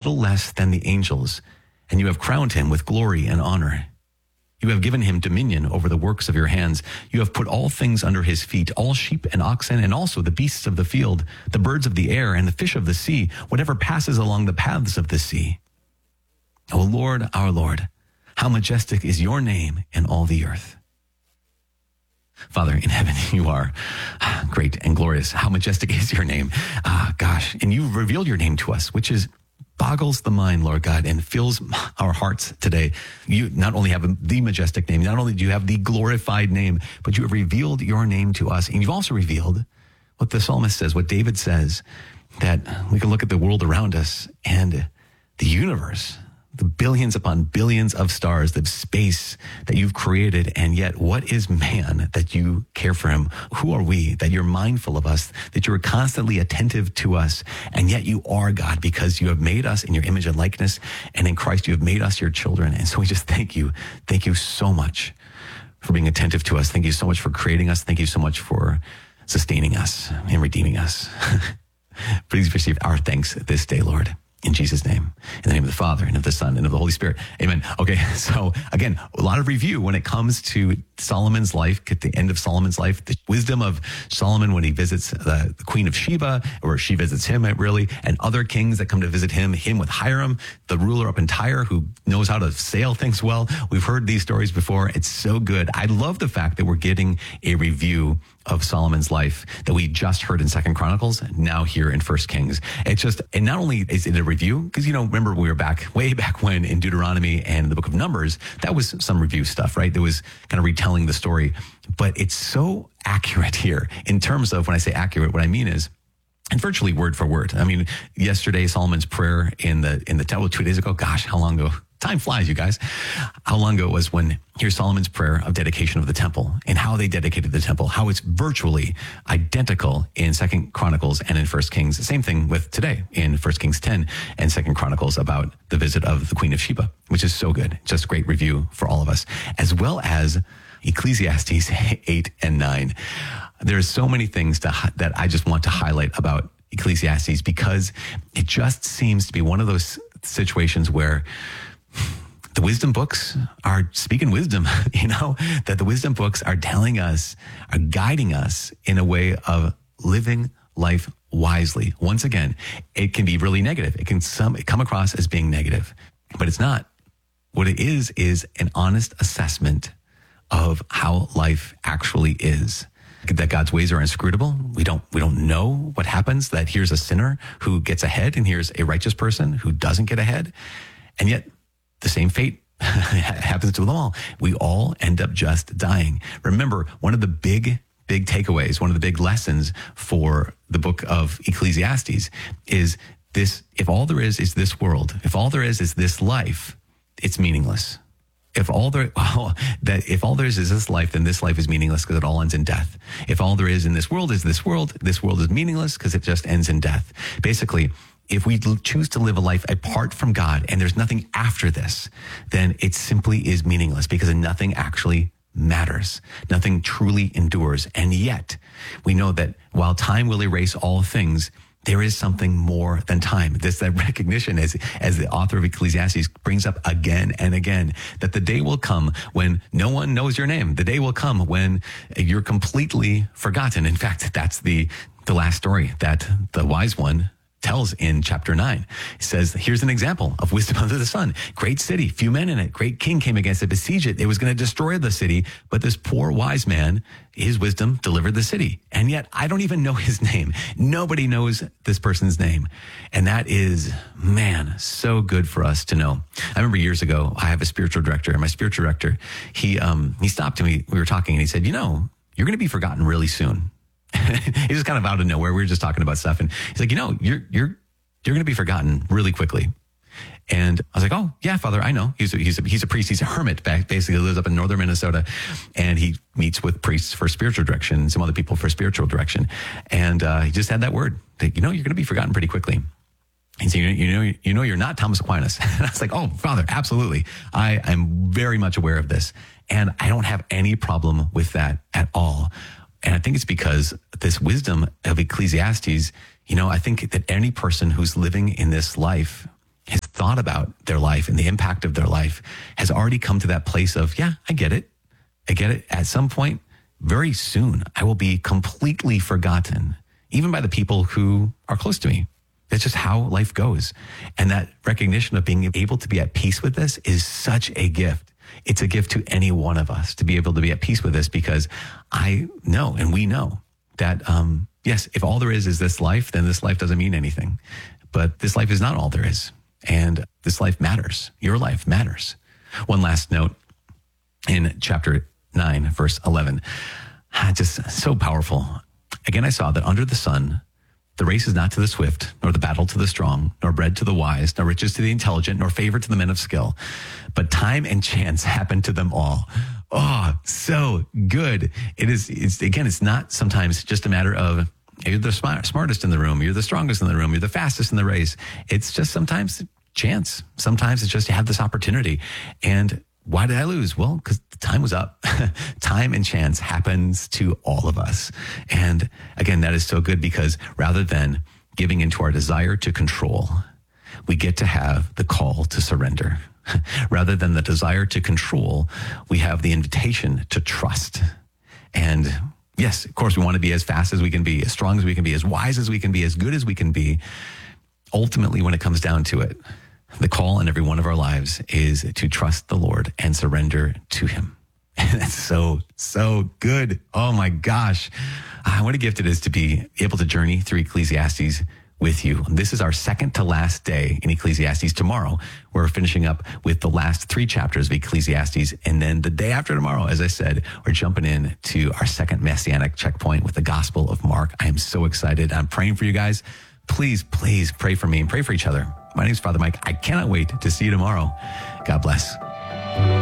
little less than the angels, and you have crowned him with glory and honor. You have given him dominion over the works of your hands. You have put all things under his feet, all sheep and oxen, and also the beasts of the field, the birds of the air, and the fish of the sea, whatever passes along the paths of the sea. O Lord, our Lord, how majestic is your name in all the earth. Father in heaven, you are great and glorious. How majestic is your name. Gosh, and you've revealed your name to us, which is boggles the mind, Lord God, and fills our hearts today. You not only have the majestic name, not only do you have the glorified name, but you have revealed your name to us. And you've also revealed what the psalmist says, what David says, that we can look at the world around us and the universe, the billions upon billions of stars, the space that you've created. And yet, what is man that you care for him? Who are we that you're mindful of us, that you're constantly attentive to us? And yet you are God, because you have made us in your image and likeness. And in Christ, you have made us your children. And so we just thank you. Thank you so much for being attentive to us. Thank you so much for creating us. Thank you so much for sustaining us and redeeming us. Please receive our thanks this day, Lord. In Jesus' name, in the name of the Father, and of the Son, and of the Holy Spirit. Amen. Okay, so again, a lot of review when it comes to Solomon's life, at the end of Solomon's life, the wisdom of Solomon when he visits the Queen of Sheba, or she visits him, really, and other kings that come to visit him with Hiram, the ruler up in Tyre, who knows how to sail things well. We've heard these stories before. It's so good. I love the fact that we're getting a review of Solomon's life that we just heard in 2 Chronicles, now here in 1 Kings. It's just, and not only is it a review, because, remember we were way back when in Deuteronomy and the book of Numbers, that was some review stuff, right? There was kind of retelling the story, but it's so accurate here in terms of, when I say accurate, what I mean is, and virtually word for word. I mean, yesterday, Solomon's prayer in the temple, 2 days ago, gosh, how long ago? Time flies, you guys. How long ago it was when here's Solomon's prayer of dedication of the temple, and how they dedicated the temple, how it's virtually identical in 2 Chronicles and in 1 Kings. The same thing with today in 1 Kings 10 and 2 Chronicles about the visit of the Queen of Sheba, which is so good. Just great review for all of us, as well as Ecclesiastes 8 and 9. There's so many things that I just want to highlight about Ecclesiastes, because it just seems to be one of those situations where the wisdom books are speaking wisdom, that the wisdom books are telling us, are guiding us in a way of living life wisely. Once again, it can be really negative. It can come across as being negative, but it's not. What it is an honest assessment of how life actually is. That God's ways are inscrutable. We don't know what happens, that here's a sinner who gets ahead and here's a righteous person who doesn't get ahead. And yet the same fate happens to them all. We all end up just dying. Remember, one of the big takeaways, one of the big lessons for the book of Ecclesiastes is this: if all there is this world, if all there is this life, it's meaningless. If all there is this life, then this life is meaningless because it all ends in death. If all there is in this world is meaningless because it just ends in death. Basically, if we choose to live a life apart from God and there's nothing after this, then it simply is meaningless, because nothing actually matters. Nothing truly endures. And yet we know that while time will erase all things, there is something more than time. That recognition, as the author of Ecclesiastes brings up again and again, that the day will come when no one knows your name. The day will come when you're completely forgotten. In fact, that's the last story that the wise one tells in chapter 9. It says, here's an example of wisdom under the sun. Great city, few men in it. Great king came against it, besieged it. It was going to destroy the city. But this poor wise man, his wisdom delivered the city. And yet I don't even know his name. Nobody knows this person's name. And that is, man, so good for us to know. I remember years ago, I have a spiritual director, and my spiritual director, he stopped me. We were talking and he said, you're going to be forgotten really soon. He's just kind of out of nowhere. We were just talking about stuff, and he's like, you're going to be forgotten really quickly. And I was like, oh yeah, Father, I know. He's a priest. He's a hermit. Basically, lives up in northern Minnesota, and he meets with priests for spiritual direction and some other people for spiritual direction. And he just had that word that you're going to be forgotten pretty quickly. And so you're not Thomas Aquinas. And I was like, oh, Father, absolutely. I am very much aware of this, and I don't have any problem with that at all. And I think it's because this wisdom of Ecclesiastes, I think that any person who's living in this life has thought about their life and the impact of their life has already come to that place of, yeah, I get it. I get it. At some point, very soon, I will be completely forgotten, even by the people who are close to me. That's just how life goes. And that recognition of being able to be at peace with this is such a gift. It's a gift to any one of us to be able to be at peace with this, because I know, and we know that, yes, if all there is this life, then this life doesn't mean anything. But this life is not all there is. And this life matters. Your life matters. One last note in chapter 9, verse 11. Just so powerful. Again, I saw that under the sun, the race is not to the swift, nor the battle to the strong, nor bread to the wise, nor riches to the intelligent, nor favor to the men of skill. But time and chance happen to them all. Oh, so good. It's not sometimes just a matter of you're the smartest in the room, you're the strongest in the room, you're the fastest in the race. It's just sometimes chance. Sometimes it's just you have this opportunity. And why did I lose? Well, because the time was up. Time and chance happens to all of us. And again, that is so good, because rather than giving into our desire to control, we get to have the call to surrender. Rather than the desire to control, we have the invitation to trust. And yes, of course, we want to be as fast as we can be, as strong as we can be, as wise as we can be, as good as we can be. Ultimately, when it comes down to it, the call in every one of our lives is to trust the Lord and surrender to him. And that's so, so good. Oh my gosh. What a gift it is to be able to journey through Ecclesiastes with you. This is our second to last day in Ecclesiastes. Tomorrow, we're finishing up with the last 3 chapters of Ecclesiastes. And then the day after tomorrow, as I said, we're jumping in to our second messianic checkpoint with the Gospel of Mark. I am so excited. I'm praying for you guys. Please, please pray for me and pray for each other. My name is Father Mike. I cannot wait to see you tomorrow. God bless.